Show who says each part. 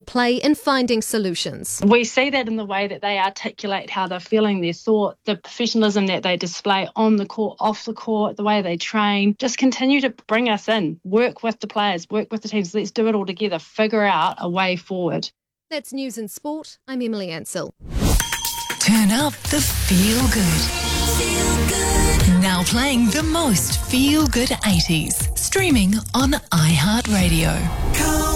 Speaker 1: play and finding solutions.
Speaker 2: We see that in the way that they articulate how they're feeling, their thought, the professionalism that they display on the court, off the court, the way they train. Just continue to bring us in, work with the players, work with the teams. Let's do it all together, figure out a way forward.
Speaker 1: That's News and Sport. I'm Emily Ansell.
Speaker 3: Turn up the feel good. Now playing the most feel good 80s. Streaming on iHeartRadio.